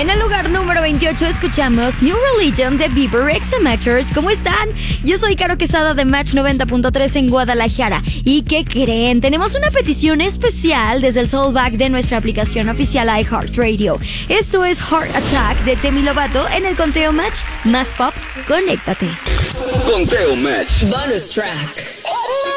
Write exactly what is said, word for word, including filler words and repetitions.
En el lugar número veintiocho escuchamos New Religion de Bieber X Amateurs. ¿Cómo están? Yo soy Caro Quesada de Match noventa punto tres en Guadalajara. ¿Y qué creen? Tenemos una petición especial desde el Soulback de nuestra aplicación oficial iHeartRadio. Esto es Heart Attack de Demi Lovato en el Conteo Match. Más pop, conéctate. Conteo Match. Bonus track.